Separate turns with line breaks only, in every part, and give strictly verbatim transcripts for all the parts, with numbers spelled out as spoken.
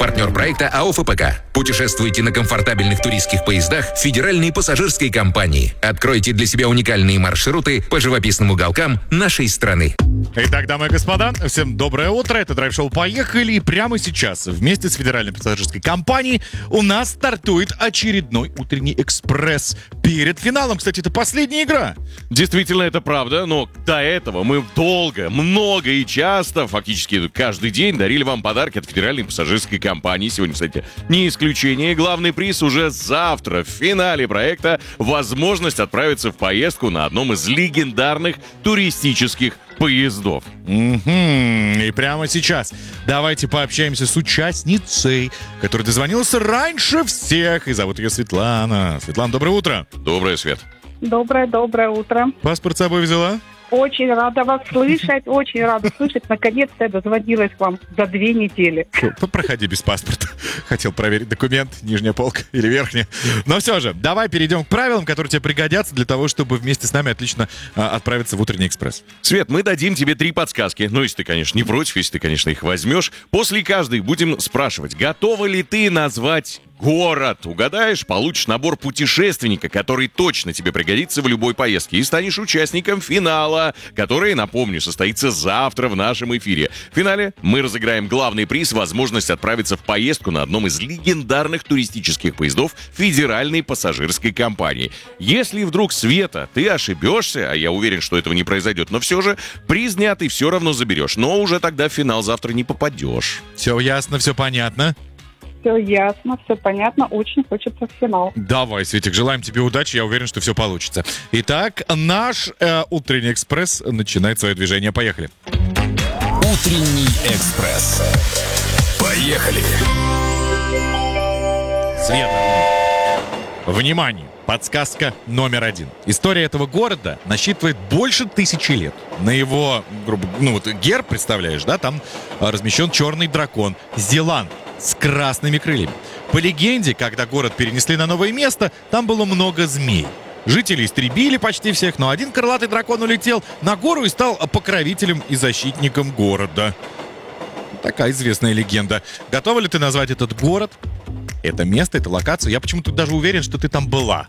Партнер проекта АО ФПК. Путешествуйте на комфортабельных туристских поездах Федеральной пассажирской компании. Откройте для себя уникальные маршруты по живописным уголкам нашей страны.
Итак, дамы и господа, всем доброе утро. Это драйв-шоу «Поехали». И прямо сейчас вместе с Федеральной пассажирской компанией у нас стартует очередной утренний экспресс перед финалом. Кстати, это последняя игра.
Действительно, это правда, но до этого мы долго, много и часто, фактически каждый день дарили вам подарки от Федеральной пассажирской компании. Сегодня, кстати, не исключение. И главный приз уже завтра в финале проекта — возможность отправиться в поездку на одном из легендарных туристических поездов.
Угу. И прямо сейчас давайте пообщаемся с участницей, которая дозвонилась раньше всех. И зовут ее Светлана. Светлана, доброе утро.
Доброе, Свет.
Доброе-доброе утро.
Паспорт с собой взяла?
Очень рада вас слышать, очень рада слышать. Наконец-то я дозвонилась к вам за две недели.
Проходи без паспорта. Хотел проверить документ, нижняя полка или верхняя. Но все же, давай перейдем к правилам, которые тебе пригодятся для того, чтобы вместе с нами отлично а, отправиться в утренний экспресс.
Свет, мы дадим тебе три подсказки. Ну, если ты, конечно, не против, если ты, конечно, их возьмешь. После каждой будем спрашивать, готова ли ты назвать город. Угадаешь, получишь набор путешественника, который точно тебе пригодится в любой поездке. И станешь участником финала, который, напомню, состоится завтра в нашем эфире. В финале мы разыграем главный приз — возможность отправиться в поездку на одном из легендарных туристических поездов Федеральной пассажирской компании. Если вдруг, Света, ты ошибешься, а я уверен, что этого не произойдет, но все же приз дня ты все равно заберешь. Но уже тогда в финал завтра не попадешь.
Все ясно, все понятно?
Все ясно, все понятно. Очень хочется в финал.
Давай, Светик, желаем тебе удачи. Я уверен, что все получится. Итак, наш э, утренний экспресс начинает свое движение. Поехали.
Утренний экспресс. Поехали.
Света, внимание, подсказка номер один. История этого города насчитывает больше тысячи лет. На его, грубо, ну вот герб, представляешь, да, там а, размещен черный дракон Зеланд с красными крыльями. По легенде, когда город перенесли на новое место, там было много змей. Жители истребили почти всех, но один крылатый дракон улетел на гору и стал покровителем и защитником города. Такая известная легенда. Готова ли ты назвать этот город? Это место, это локацию? Я почему-то даже уверен, что ты там была.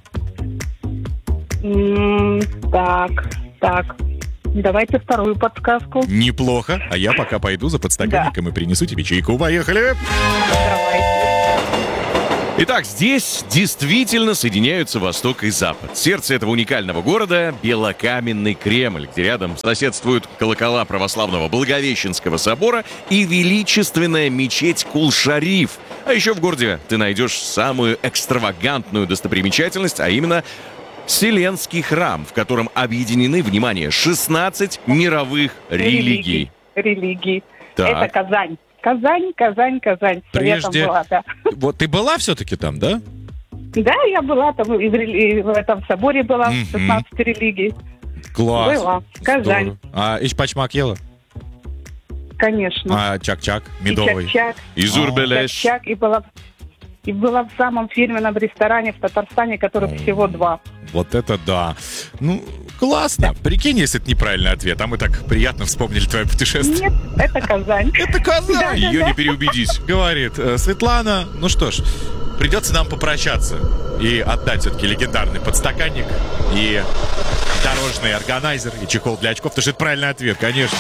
М-м, так, так. Давайте вторую подсказку.
Неплохо. А я пока пойду за подстаканником да. и принесу тебе чайку. Поехали!
Давайте.
Итак, здесь действительно соединяются Восток и Запад. Сердце этого уникального города — белокаменный Кремль, где рядом соседствуют колокола православного Благовещенского собора и величественная мечеть Кул-Шариф. А еще в городе ты найдешь самую экстравагантную достопримечательность, а именно Вселенский храм, в котором объединены, внимание, шестнадцать мировых религий.
Религий.
Так.
Это Казань. Казань, Казань, Казань.
Прежде...
Я там была, да.
Вот ты была все-таки там, да?
Да, я была там, и в, и в этом соборе была, mm-hmm. шестнадцать религий.
Класс.
Была. Казань.
Здорово. А ичпачмак ела?
Конечно.
А чак-чак, медовый?
И чак-чак.
И зурбелеш.
Чак-чак, и была... И была в самом фирменном ресторане в Татарстане, которых всего два.
Вот это да. Ну, классно. Прикинь, если это неправильный ответ. А мы так приятно вспомнили твое путешествие.
Нет, это Казань.
Это Казань.
Ее не переубедить.
Говорит Светлана. Ну что ж, придется нам попрощаться и отдать все-таки легендарный подстаканник и дорожный органайзер и чехол для очков. Потому что это правильный ответ, конечно.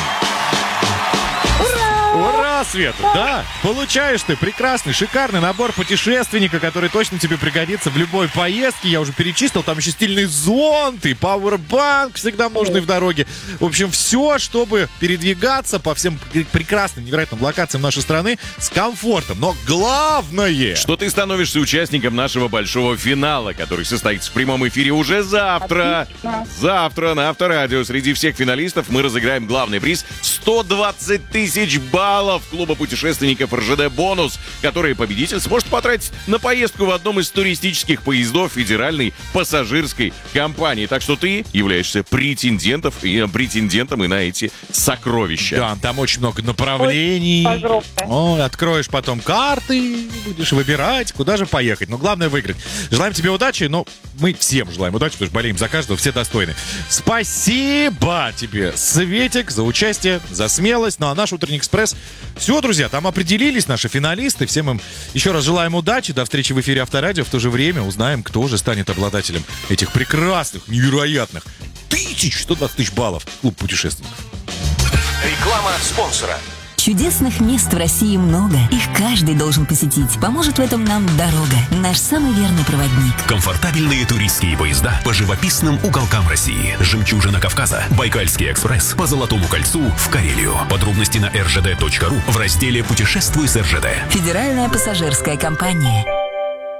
Ура, Света! Да, получаешь ты прекрасный, шикарный набор путешественника, который точно тебе пригодится в любой поездке. Я уже перечислил, там еще стильный зонт и пауэрбанк всегда нужный в дороге. В общем, все, чтобы передвигаться по всем прекрасным, невероятным локациям нашей страны с комфортом. Но главное,
что ты становишься участником нашего большого финала, который состоится в прямом эфире уже завтра.
Отлично.
Завтра на Авторадио среди всех финалистов мы разыграем главный приз — сто двадцать тысяч баллов клуба путешественников эр жэ дэ «Бонус», которые победитель сможет потратить на поездку в одном из туристических поездов Федеральной пассажирской компании. Так что ты являешься претендентом и, претендентом и на эти сокровища.
Да, там очень много направлений. О, откроешь потом карты, будешь выбирать, куда же поехать. Но главное выиграть. Желаем тебе удачи, но мы всем желаем удачи, потому что болеем за каждого, все достойны. Спасибо тебе, Светик, за участие, за смелость. Ну а наш утренний экспресс. Все, друзья, там определились наши финалисты. Всем им еще раз желаем удачи. До встречи в эфире Авторадио. В то же время узнаем, кто же станет обладателем этих прекрасных, невероятных тысяч, сто двадцать тысяч баллов. Клуб путешественников.
Реклама спонсора.
Чудесных мест в России много. Их каждый должен посетить. Поможет в этом нам дорога. Наш самый верный проводник.
Комфортабельные туристские поезда по живописным уголкам России. Жемчужина Кавказа. Байкальский экспресс по Золотому кольцу в Карелию. Подробности на эр жэ дэ точка ру в разделе «Путешествуй с эр жэ дэ».
Федеральная пассажирская компания.